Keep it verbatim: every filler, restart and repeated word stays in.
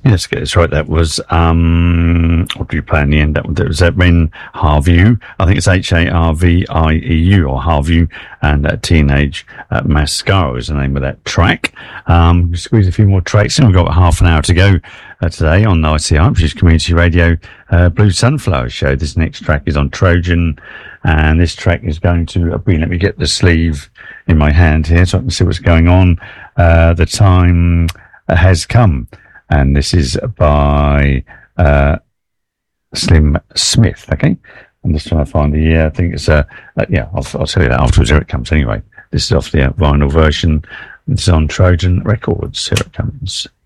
Let's get this right. That was, um, what did you play in the end? That was that Ren Harview. I think it's H A R V I E U or Harview, and uh, Teenage uh, Mascara is the name of that track. Um, squeeze a few more tracks in. We've got half an hour to go uh, today on I C R, which is Community Radio uh, Blue Sunflower Show. This next track is on Trojan, and this track is going to be, let me get the sleeve in my hand here so I can see what's going on. Uh, the time has come. And this is by uh, Slim Smith, okay? I'm just trying to find the, uh, I think it's, uh, uh, yeah, I'll, I'll tell you that afterwards. Here it comes anyway. This is off the uh, vinyl version. It's on Trojan Records. Here it comes.